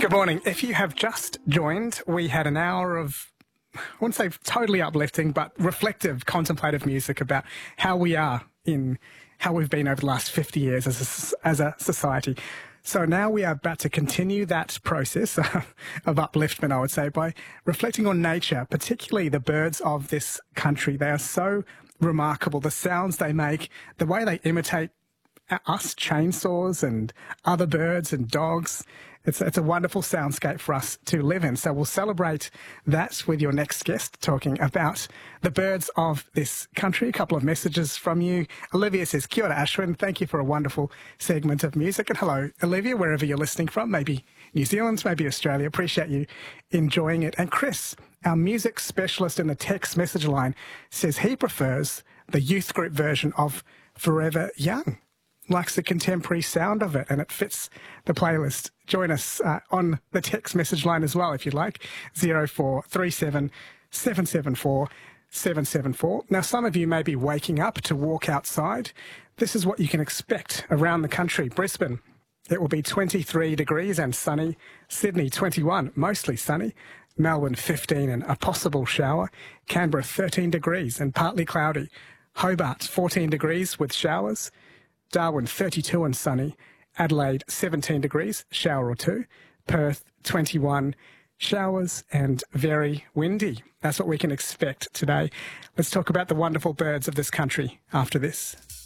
Good morning. If you have just joined, we had an hour of, I wouldn't say totally uplifting, but reflective, contemplative music about how we are in how we've been over the last 50 years as a society. So now we are about to continue that process of upliftment, I would say, by reflecting on nature, particularly the birds of this country. They are so remarkable. The sounds they make, the way they imitate us, chainsaws and other birds and dogs. It's a wonderful soundscape for us to live in. So we'll celebrate that with your next guest, talking about the birds of this country. A couple of messages from you. Olivia says, Kia ora, Ashwin. Thank you for a wonderful segment of music. And hello, Olivia, wherever you're listening from, maybe New Zealand, maybe Australia. Appreciate you enjoying it. And Chris, our music specialist in the text message line, says he prefers the youth group version of Forever Young. Likes the contemporary sound of it, and it fits the playlist. Join us on the text message line as well, if you'd like, 0437 774 774. Now, some of you may be waking up to walk outside. This is what you can expect around the country. Brisbane, it will be 23 degrees and sunny. Sydney, 21, mostly sunny. Melbourne, 15 and a possible shower. Canberra, 13 degrees and partly cloudy. Hobart, 14 degrees with showers. Darwin, 32 and sunny. Adelaide, 17 degrees, shower or two. Perth, 21, showers and very windy. That's what we can expect today. Let's talk about the wonderful birds of this country after this.